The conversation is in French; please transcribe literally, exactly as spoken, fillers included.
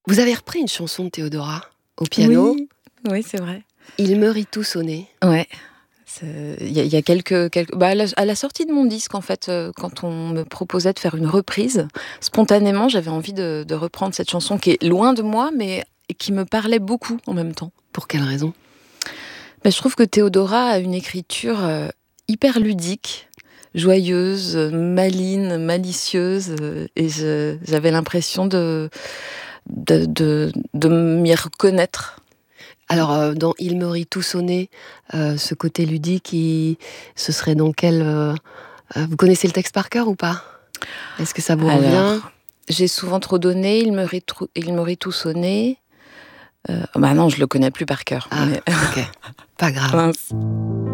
Vous avez repris une chanson de Théodora au piano. Oui, oui, c'est vrai. Il me rit tout sonné. Ouais. Il y, y a quelques, quelques... Bah, à, la, à la sortie de mon disque, en fait, euh, quand on me proposait de faire une reprise, spontanément, j'avais envie de, de reprendre cette chanson qui est loin de moi, mais qui me parlait beaucoup en même temps. Pour quelle raison ? Bah, je trouve que Théodora a une écriture euh, hyper ludique, joyeuse, maligne, malicieuse, euh, et je, j'avais l'impression de, de, de, de m'y reconnaître. Alors, euh, dans Il me rit tout sonné, euh, ce côté ludique, il, ce serait dans quel... Euh, euh, vous connaissez le texte par cœur ou pas ? Est-ce que ça vous Alors, revient ? J'ai souvent trop donné, il me rit, trou, il me rit tout sonné. Euh, bah non, je le connais plus par cœur. Ah, mais... ok. Pas grave. Mince.